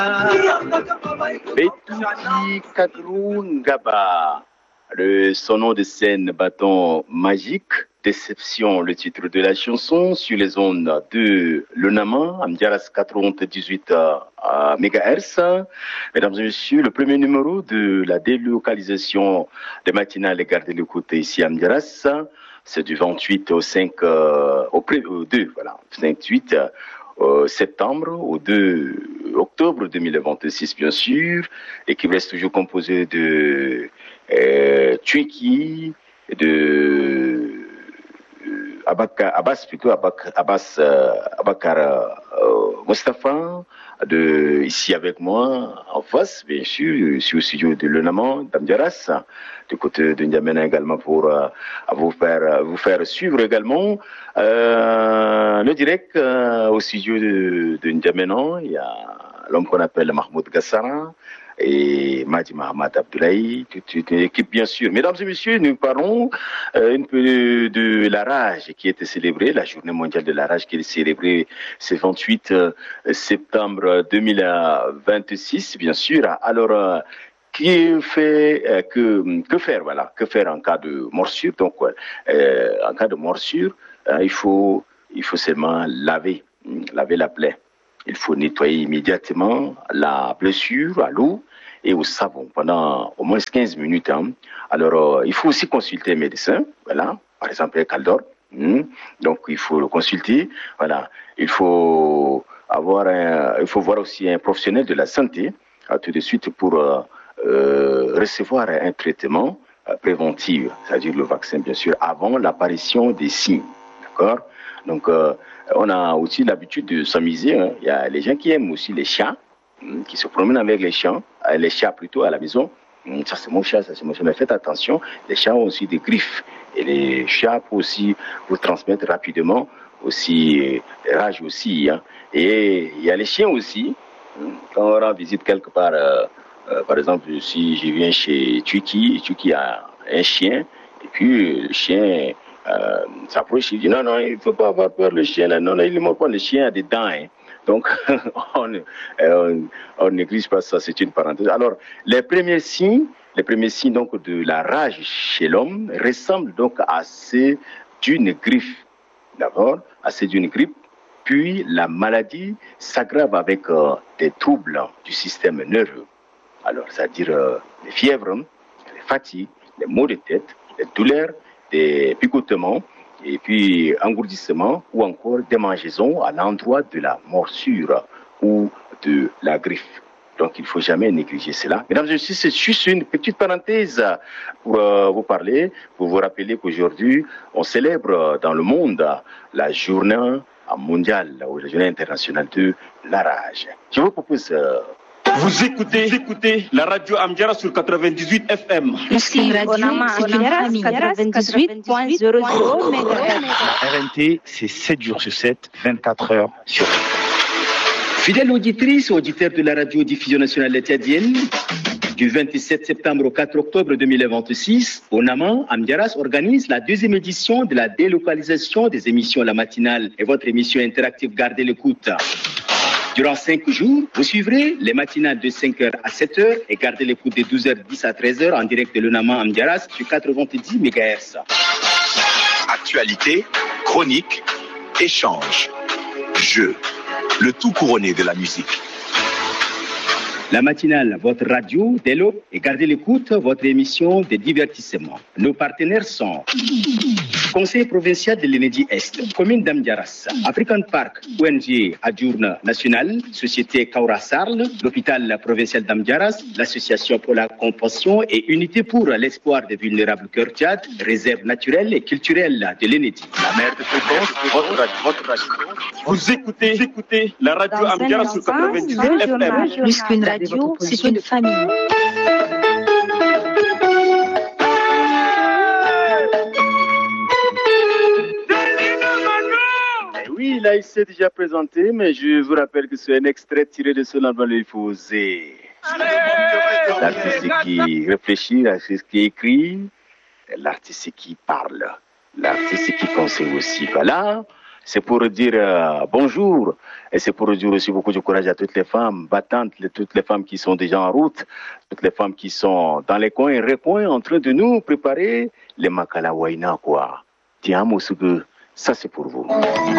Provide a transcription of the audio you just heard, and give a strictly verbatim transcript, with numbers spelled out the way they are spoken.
Betty Kagrou Ngaba, le, son nom de scène bâton magique, Déception, le titre de la chanson, sur les ondes de l'Onama, Amdiaras quatre-vingt-dix-huit mégahertz. Mesdames et messieurs, le premier numéro de la délocalisation des matinales, gardez le côté ici à Amdiaras, c'est du vingt-huit au cinq, euh, au, pré, au deux, voilà, vingt-huit euh, septembre au deux octobre deux mille vingt-six, bien sûr, et qui reste toujours composé de euh, Twiki, de Abaka, Abbas plutôt, Abak, Abbas euh, Abakar euh, Mustafa, de, ici avec moi, en face, bien sûr, ici au studio de Lenaman, d'Amdiaras, du côté de N'Djamena également pour euh, vous, faire, vous faire suivre également euh, le direct euh, au studio de, de N'Djamena. Il y a l'homme qu'on appelle Mahmoud Gassara et Madi Mahamad Abdoulaye, toute une équipe bien sûr. Mesdames et messieurs, nous parlons euh, un peu de, de la rage qui était célébrée, la journée mondiale de la rage qui est célébrée ce vingt-huit septembre deux mille vingt-six, bien sûr. Alors, euh, qui fait euh, que que faire, voilà, que faire en cas de morsure? Donc, euh, en cas de morsure, euh, il faut il faut seulement laver, laver la plaie. Il faut nettoyer immédiatement la blessure à l'eau et au savon pendant au moins quinze minutes. Hein. Alors, euh, il faut aussi consulter un médecin, voilà, par exemple un Caldor. Hein. Donc, il faut le consulter, voilà. Il faut avoir un, il faut voir aussi un professionnel de la santé, hein, tout de suite pour euh, euh, recevoir un traitement euh, préventif, c'est-à-dire le vaccin, bien sûr, avant l'apparition des signes, d'accord? Donc, euh, on a aussi l'habitude de s'amuser. Hein. Il y a les gens qui aiment aussi les chats, hein, qui se promènent avec les chats, euh, les chats plutôt à la maison. Hum, ça, c'est mon chat, ça, c'est mon chat. Mais faites attention, les chats ont aussi des griffes. Et les chats peuvent aussi vous transmettre rapidement aussi, euh, rage aussi. Hein. Et il y a les chiens aussi. Hein. Quand on rend visite quelque part, euh, euh, par exemple, si je viens chez Tuki, Tuki a un chien, et puis le chien... Euh, s'approche, il dit non, non, il ne faut pas avoir peur, le chien, là. Non, non, il ne manque pas, le chien a des dents. Hein. Donc, on, on, on néglige pas ça, c'est une parenthèse. Alors, les premiers signes, les premiers signes donc, de la rage chez l'homme ressemblent donc à ceux d'une griffe. D'abord, à ceux d'une grippe, puis la maladie s'aggrave avec euh, des troubles du système nerveux. Alors, c'est-à-dire euh, les fièvres, les fatigues, les maux de tête, les douleurs, des picotements et puis engourdissements ou encore démangeaisons à l'endroit de la morsure ou de la griffe. Donc il ne faut jamais négliger cela. Mesdames et messieurs, c'est juste une petite parenthèse pour euh, vous parler, pour vous rappeler qu'aujourd'hui, on célèbre dans le monde la journée mondiale ou la journée internationale de la rage. Je vous propose... Euh, Vous écoutez, vous écoutez la radio Amdiara sur quatre-vingt-dix-huit F M. Muslim Radio, c'est une famille. quatre-vingt-dix-huit point zéro zéro R N T, c'est sept jours sur sept, vingt-quatre heures sur vingt-quatre. Fidèles auditrices et auditeurs de la radio-diffusion nationale tchadienne, du vingt-sept septembre au quatre octobre deux mille vingt-six, Onama, Amdiaras organise la deuxième édition de la délocalisation des émissions La Matinale et votre émission interactive Gardez l'écoute. Durant cinq jours, vous suivrez les matinales de cinq heures à sept heures et gardez l'écoute de douze heures dix à treize heures en direct de l'Onama Amdiaras sur quatre-vingt-dix mégahertz. Actualité, chronique, échange, jeu, le tout couronné de la musique. La matinale, votre radio, Délo, et gardez l'écoute, votre émission de divertissement. Nos partenaires sont Conseil provincial de l'Enedi Est, commune d'Amdiaras, African Park, O N G Adjourne Nationale, Société Kaura Sarl, l'hôpital provincial d'Amdiaras, l'Association pour la compassion et unité pour l'espoir des vulnérables cœurs Tchad, réserve naturelle et culturelle de l'Enedi. La mère de fréquence, votre radio, votre radio. Vous écoutez, vous écoutez la radio Amdiara sur quatre-vingt-dix-huit F M. Plus qu'une radio, c'est une famille. Oui, là, il s'est déjà présenté, mais je vous rappelle que c'est un extrait tiré de son album Il faut oser. L'artiste qui réfléchit, l'artiste qui écrit, l'artiste qui parle, l'artiste qui conseille aussi. Voilà, c'est pour dire euh, bonjour. Et c'est pour dire aussi beaucoup de courage à toutes les femmes battantes, toutes les femmes qui sont déjà en route, toutes les femmes qui sont dans les coins et recoins en train de nous préparer les makala waina, quoi. Tiens, Moussougou, ça c'est pour vous.